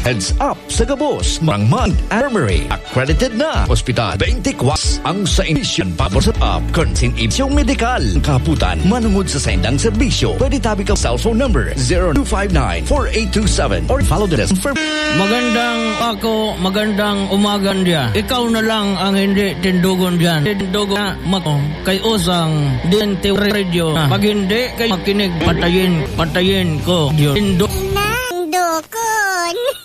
Heads up sa Gabos, Mangman, Armory, accredited na ospital. 24 ang sa inisyon pabor sa up. Konsin isyong medikal. Kaputan, manungod sa sendang serbisyo. Pwede tabi ka cellphone number 0259-4827 or follow the rest. Magandang umagan diya. Ikaw na lang ang hindi tindugon diyan. Tindugon na mako kay usang DNT Radio. Pag hindi kay makinig, patayin ko. Tindugon.